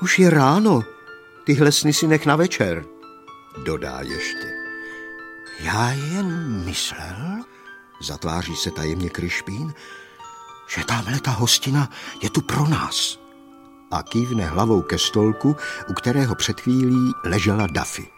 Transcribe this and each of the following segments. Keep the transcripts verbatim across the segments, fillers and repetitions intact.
Už je ráno, tyhle sny si nech na večer, dodá ještě. Já jen myslel, zatváří se tajemně Krišpín, že tamhle ta hostina je tu pro nás. A kývne hlavou ke stolku, u kterého před chvílí ležela Daffy.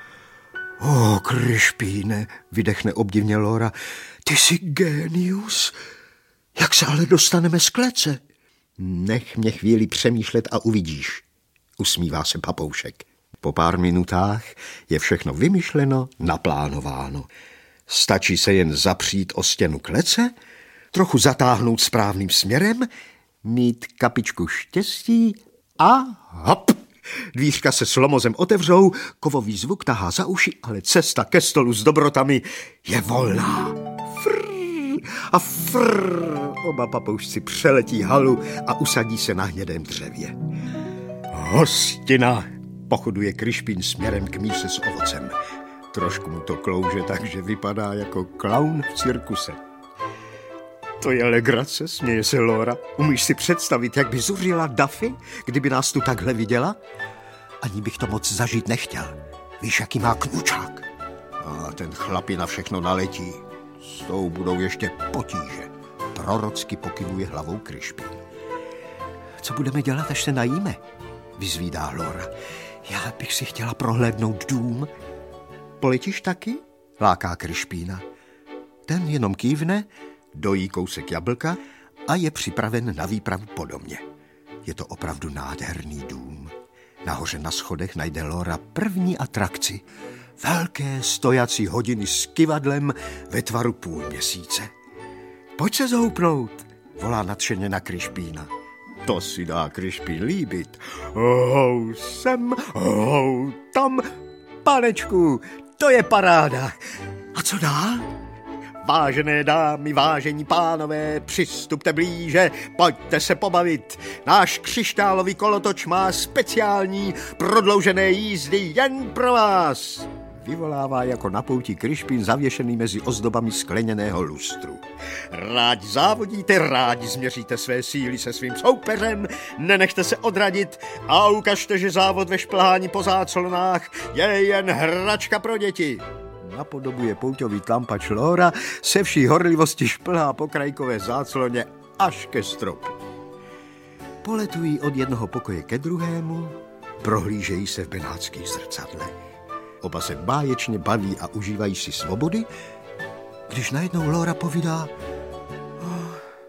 O, Krišpíne, vydechne obdivně Laura, ty jsi génius. Jak se ale dostaneme z klece? Nech mě chvíli přemýšlet a uvidíš, usmívá se papoušek. Po pár minutách je všechno vymyšleno, naplánováno. Stačí se jen zapřít o stěnu klece, trochu zatáhnout správným směrem, mít kapičku štěstí a hop! Dvířka se s lomozem otevřou, kovový zvuk tahá za uši, ale cesta ke stolu s dobrotami je volná. Frrr a frrr. Oba papoušci přeletí halu a usadí se na hnědém dřevě. Hostina, pochoduje Krišpín směrem k míse s ovocem. Trošku mu to klouže, takže vypadá jako klaun v cirkuse. To je legrace, směje se Laura. Umíš si představit, jak by zuřila Daffy, kdyby nás tu takhle viděla? Ani bych to moc zažít nechtěl. Víš, jaký má kňučák? A ten chlapi na všechno naletí. S tou budou ještě potíže. Prorocky pokyvuje hlavou Krišpín. Co budeme dělat, až se najíme? Vyzvídá Laura. Já bych si chtěla prohlédnout dům. Poletíš taky? Láká Krišpína. Ten jenom kývne, dojí kousek jablka a je připraven na výpravu po domě. Je to opravdu nádherný dům. Nahoře na schodech najde Laura první atrakci. Velké stojací hodiny s kyvadlem ve tvaru půlměsíce. Pojď se zhoupnout, volá nadšeně na Krišpína. To si dá Krišpín líbit. Hou sem, hou tam, panečku, to je paráda. A co dál? Vážené dámy, vážení pánové, přistupte blíže, pojďte se pobavit. Náš křišťálový kolotoč má speciální prodloužené jízdy jen pro vás. Vyvolává jako na pouti Krišpín zavěšený mezi ozdobami skleněného lustru. Rádi závodíte, rádi změříte své síly se svým soupeřem, nenechte se odradit a ukažte, že závod ve šplhání po záclonách je jen hračka pro děti. Napodobuje pouťový tlampač Laura, se vší horlivosti šplhá po krajkové zácloně až ke stropu. Poletují od jednoho pokoje ke druhému, prohlížejí se v benátských zrcadlech. Oba se báječně baví a užívají si svobody, když najednou Laura povídá: oh,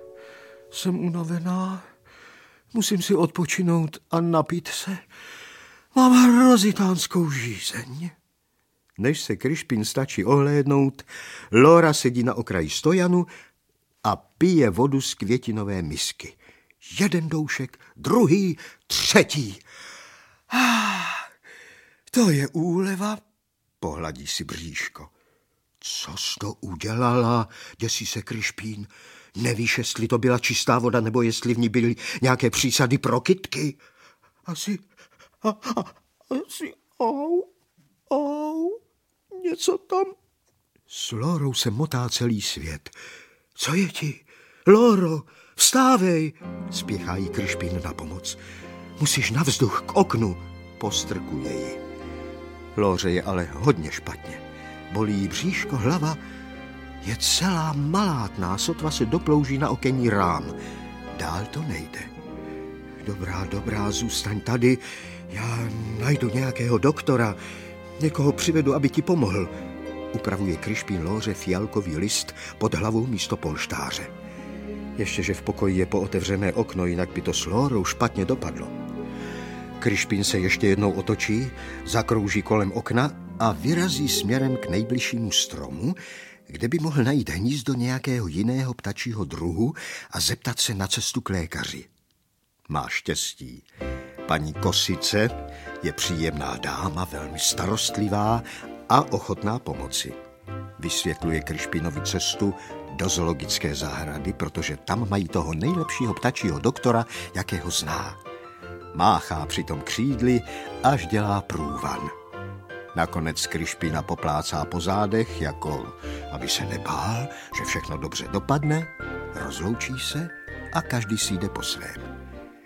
jsem unavená, musím si odpočinout a napít se. Mám hrozitánskou žízeň. Než se Krišpín stačí ohlédnout, Laura sedí na okraji stojanu a pije vodu z květinové misky. Jeden doušek, druhý, třetí. Ah, to je úleva, pohladí si bříško. Co jsi to udělala, děsí se Krišpín. Nevíš, jestli to byla čistá voda, nebo jestli v ní byly nějaké přísady pro kytky? Asi, a, a, asi, au, au, něco tam. S Lórou se motá celý svět. Co je ti? Lóro, vstávej, spěchá jí Krišpín na pomoc. Musíš na vzduch k oknu, postrkuje ji. Lóře je ale hodně špatně. Bolí jí bříško, hlava. Je celá malátná, sotva se doplouží na okenní rám. Dál to nejde. Dobrá, dobrá, zůstaň tady. Já najdu nějakého doktora. Někoho přivedu, aby ti pomohl. Upravuje Krišpín Lóře fialkový list pod hlavou místo polštáře. Ještě, že v pokoji je pootevřené okno, jinak by to s Lórou špatně dopadlo. Krišpín se ještě jednou otočí, zakrouží kolem okna a vyrazí směrem k nejbližšímu stromu, kde by mohl najít hnízdo nějakého jiného ptačího druhu a zeptat se na cestu k lékaři. Má štěstí. Paní Kosice je příjemná dáma, velmi starostlivá a ochotná pomoci. Vysvětluje Krišpínovi cestu do zoologické zahrady, protože tam mají toho nejlepšího ptačího doktora, jakého zná. Máchá přitom křídly, až dělá průvan. Nakonec Krišpína poplácá po zádech, jako aby se nebál, že všechno dobře dopadne, rozloučí se a každý si jde po svém.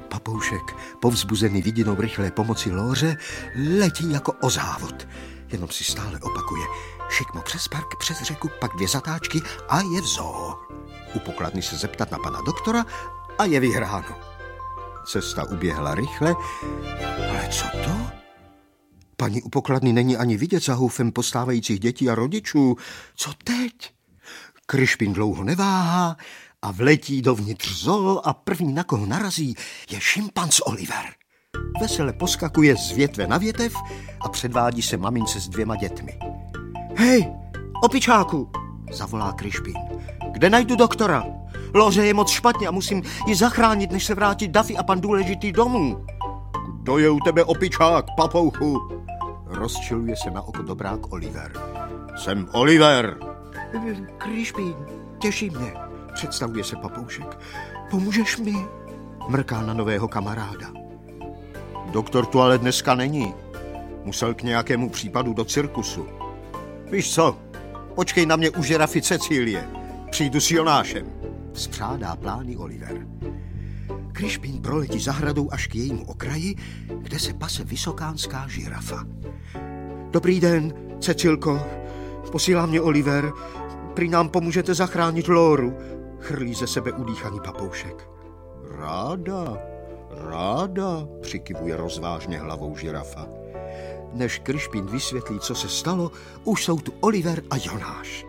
Papoušek, povzbuzený vidinou rychlé pomoci Lóře, letí jako o závod. Jenom si stále opakuje. Šikmo přes park, přes řeku, pak dvě zatáčky a je v zoo. U pokladny se zeptat na pana doktora a je vyhráno. Cesta uběhla rychle, ale co to? Paní u pokladny není ani vidět za houfem postávajících dětí a rodičů. Co teď? Krišpín dlouho neváhá a vletí dovnitř zoo a první, na koho narazí, je šimpanz Oliver. Vesele poskakuje z větve na větev a předvádí se mamince s dvěma dětmi. Hej, opičáku, zavolá Krišpín. Kde najdu doktora? Lóře je moc špatně a musím ji zachránit, než se vrátí Daffy a pan Důležitý domů. Kdo je u tebe opičák, papouchu? Rozčiluje se na oko dobrák Oliver. Jsem Oliver. Krišpín, těší mě, představuje se papoušek. Pomůžeš mi? Mrká na nového kamaráda. Doktor tu ale dneska není. Musel k nějakému případu do cirkusu. Víš co, počkej na mě u žirafy Cecílie. Přijdu s Jonášem. Spřádá plány Oliver. Krišpín proletí zahradou až k jejímu okraji, kde se pase vysokánská žirafa. Dobrý den, Cecilko. Posílá mě Oliver. Prý nám pomůžete zachránit Lóru. Chrlí ze sebe udýchaný papoušek. Ráda, ráda, přikyvuje rozvážně hlavou žirafa. Než Krišpín vysvětlí, co se stalo, už jsou tu Oliver a Jonáš.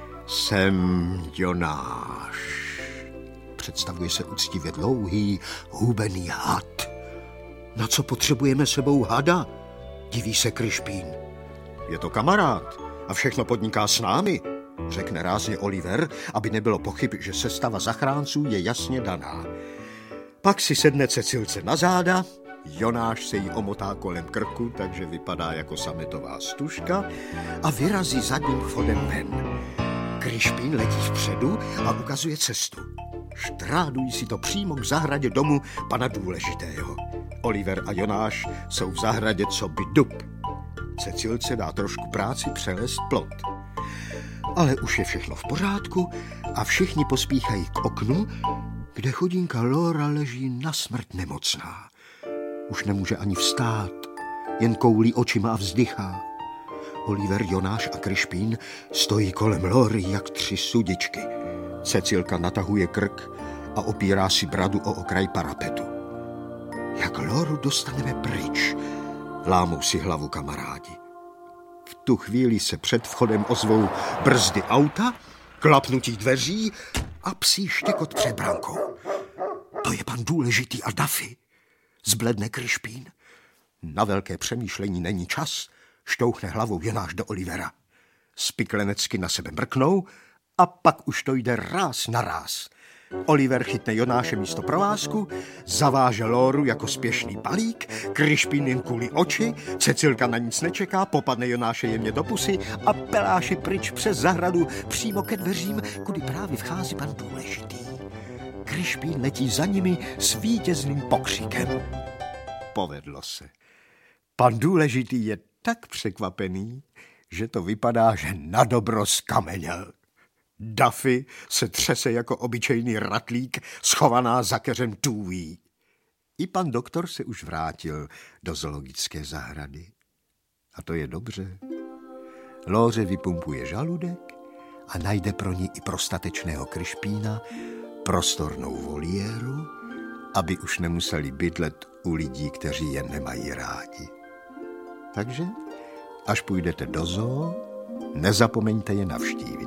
Jsem Jonáš, představuje se uctivě dlouhý, hubený had. Na co potřebujeme sebou hada? Diví se Krišpín. Je to kamarád a všechno podniká s námi, řekne rázně Oliver, aby nebylo pochyb, že sestava zachránců je jasně daná. Pak si sedne Cecilce na záda, Jonáš se jí omotá kolem krku, takže vypadá jako sametová stužka a vyrazí zadním vchodem ven. Krišpín letí vpředu a ukazuje cestu. Štrádují si to přímo k zahradě domu pana Důležitého. Oliver a Jonáš jsou v zahradě co by dub. Cecilce dá trošku práci přelézt plot. Ale už je všechno v pořádku a všichni pospíchají k oknu, kde chudinka Lóra leží na smrt nemocná. Už nemůže ani vstát, jen koulí očima a vzdychá. Oliver, Jonáš a Krišpín stojí kolem Lóry jak tři sudičky. Cecilka natahuje krk a opírá si bradu o okraj parapetu. Jak Lóru dostaneme pryč? Lámou si hlavu kamarádi. V tu chvíli se před vchodem ozvou brzdy auta, klapnutí dveří a psí štěkot před brankou. To je pan Důležitý a Daffy. Zbledne Krišpín. Na velké přemýšlení není čas. Šťouchne hlavou Jonáš do Olivera. Spiklenecky na sebe mrknou a pak už to jde ráz na ráz. Oliver chytne Jonáše místo provázku, zaváže Lóru jako spěšný balík, Krišpín jen kulí oči, Cecilka na nic nečeká, popadne Jonáše jemně do pusy a peláši pryč přes zahradu přímo ke dveřím, kudy právě vchází pan Důležitý. Krišpín letí za nimi s vítězným pokřikem. Povedlo se. Pan Důležitý je tak překvapený, že to vypadá, že nadobro skameněl. Daffy se třese jako obyčejný ratlík, schovaná za keřem tůví. I pan doktor se už vrátil do zoologické zahrady. A to je dobře. Lóře vypumpuje žaludek a najde pro ní i pro statečného Krišpína prostornou voliéru, aby už nemuseli bydlet u lidí, kteří je nemají rádi. Takže, až půjdete do zoo, nezapomeňte je navštívit.